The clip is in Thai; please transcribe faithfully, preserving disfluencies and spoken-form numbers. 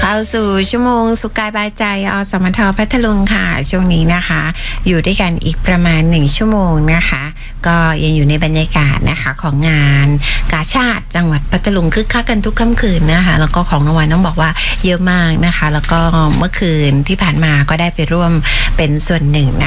เข้าสู่ชั่วโมงสุขกายบายใจอสมทพัทลุงค่ะช่วงนี้นะคะอยู่ด้วยกันอีกประมาณหนึ่งชั่วโมงนะคะก็ยังอยู่ในบรรยากาศนะคะของงานกาชาดจังหวัดพัทลุงคึกคักกันทุกค่ำคืนนะคะแล้วก็ของรางวัลต้องบอกว่าเยอะมากนะคะแล้วก็เมื่อคืนที่ผ่านมาก็ได้ไปร่วมเป็นส่วนหนึ่งนะ